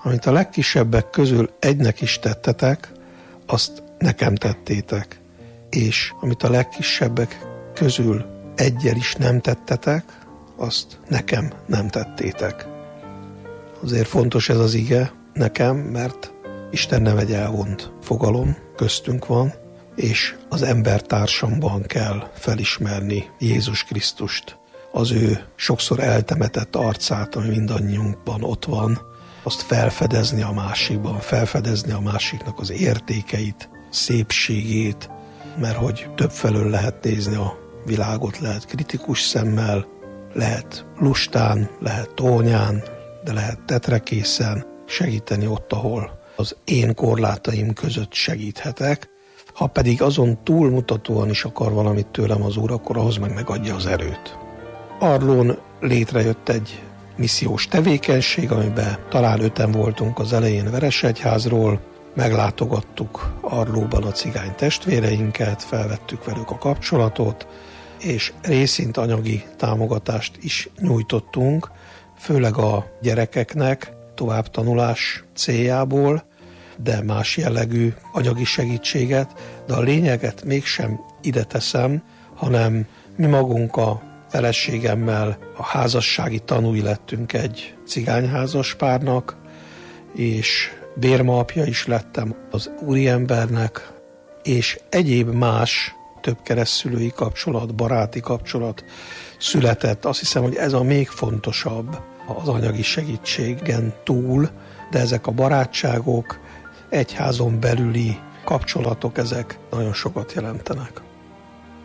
Amit a legkisebbek közül egynek is tettetek, azt nekem tettétek. És amit a legkisebbek közül egyel is nem tettetek, azt nekem nem tettétek. Azért fontos ez az ige nekem, mert Isten nem egy elvont fogalom, köztünk van, és az embertársamban kell felismerni Jézus Krisztust. Az ő sokszor eltemetett arcát, ami mindannyiunkban ott van, azt felfedezni a másikban, felfedezni a másiknak az értékeit, szépségét, mert hogy többfelől lehet nézni a világot, lehet kritikus szemmel, lehet lustán, lehet tónyán, de lehet tetrekészen segíteni ott, ahol az én korlátaim között segíthetek. Ha pedig azon túlmutatóan is akar valamit tőlem az Úr, akkor ahhoz meg megadja az erőt. Arlón létrejött egy missziós tevékenység, amiben talán 5-en voltunk az elején Veresegyházról, meglátogattuk Arlóban a cigány testvéreinket, felvettük velük a kapcsolatot, és részint anyagi támogatást is nyújtottunk, főleg a gyerekeknek továbbtanulás céljából, de más jellegű anyagi segítséget, de a lényeget mégsem ide teszem, hanem mi magunk a feleségemmel a házassági tanúi lettünk egy cigányházas párnak, és bérma apja is lettem az úriembernek, és egyéb más több keresztszülői kapcsolat, baráti kapcsolat született. Azt hiszem, hogy ez a még fontosabb az anyagi segítségen túl, de ezek a barátságok, egyházon belüli kapcsolatok, ezek nagyon sokat jelentenek.